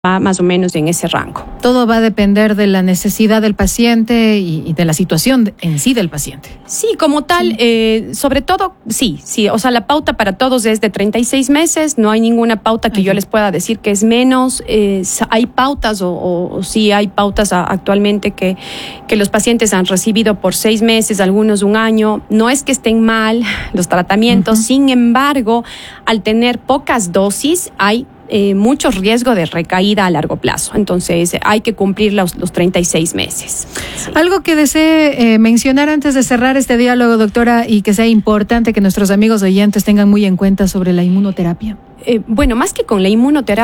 va más o menos en ese rango. Todo va a depender de la necesidad del paciente y de la situación en sí del paciente. Sí, como tal, sobre todo, sí, o sea, la pauta para todos es de 36 meses, no hay ninguna pauta que yo les pueda decir que es menos, hay pautas o sí hay pautas actualmente que los pacientes han recibido por 6 meses, algunos un año, no es que estén mal los tratamientos, sin embargo, al tener pocas dosis hay mucho riesgo de recaída a largo plazo. Entonces, hay que cumplir los 36 meses. Sí. Algo que desee mencionar antes de cerrar este diálogo, doctora, y que sea importante que nuestros amigos oyentes tengan muy en cuenta sobre la inmunoterapia. Bueno, más que con la inmunoterapia,